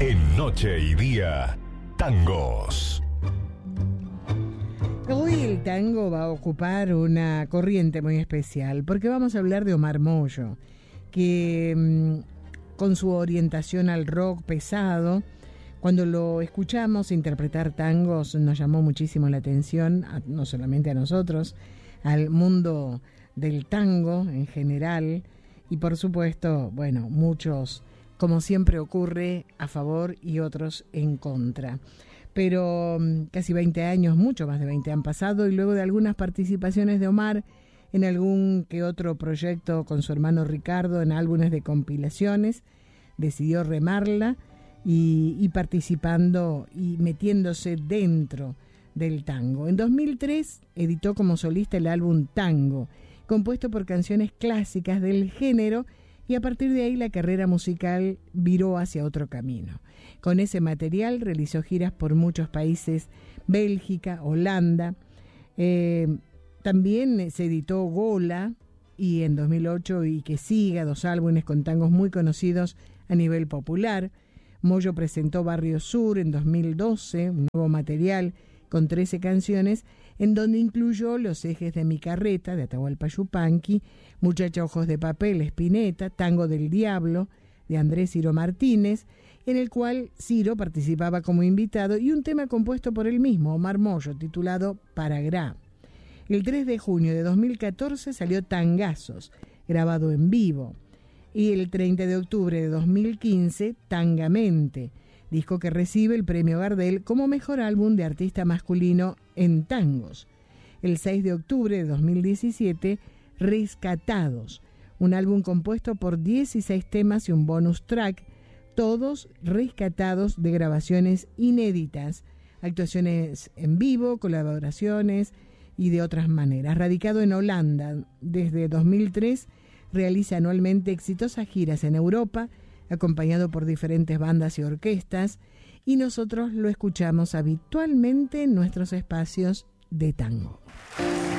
En Noche y Día, tangos. Hoy el tango va a ocupar una corriente muy especial, porque vamos a hablar de Omar Mollo, que con su orientación al rock pesado, cuando lo escuchamos interpretar tangos nos llamó muchísimo la atención, no solamente a nosotros, al mundo del tango en general, y por supuesto, bueno, muchos, como siempre ocurre, a favor y otros en contra. Pero casi 20 años, mucho más de 20 han pasado, y luego de algunas participaciones de Omar en algún que otro proyecto con su hermano Ricardo, en álbumes de compilaciones, decidió remarla y participando y metiéndose dentro del tango. En 2003 editó como solista el álbum Tango, compuesto por canciones clásicas del género, y a partir de ahí la carrera musical viró hacia otro camino. Con ese material realizó giras por muchos países, Bélgica, Holanda. También se editó Gola, y en 2008 Y que siga, 2 álbumes con tangos muy conocidos a nivel popular. Mollo presentó Barrio Sur en 2012, un nuevo material con 13 canciones, en donde incluyó Los ejes de mi carreta, de Atahualpa Yupanqui, Muchacha ojos de papel, Spinetta, Tango del Diablo, de Andrés Ciro Martínez, en el cual Ciro participaba como invitado, y un tema compuesto por él mismo, Omar Mollo, titulado Paragrá. El 3 de junio de 2014 salió Tangazos, grabado en vivo, y el 30 de octubre de 2015, Tangamente, disco que recibe el premio Gardel como mejor álbum de artista masculino en tangos. El 6 de octubre de 2017, Rescatados, un álbum compuesto por 16 temas y un bonus track, todos rescatados de grabaciones inéditas, actuaciones en vivo, colaboraciones y de otras maneras. Radicado en Holanda desde 2003, realiza anualmente exitosas giras en Europa, acompañado por diferentes bandas y orquestas, y nosotros lo escuchamos habitualmente en nuestros espacios de tango.